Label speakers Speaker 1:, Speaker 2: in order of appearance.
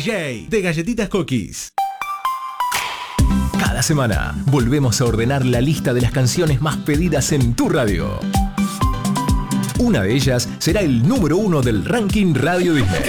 Speaker 1: DJ de Galletitas Cookies.
Speaker 2: Cada semana volvemos a ordenar la lista de las canciones más pedidas en tu radio. Una de ellas será el número 1 del ranking Radio Disney.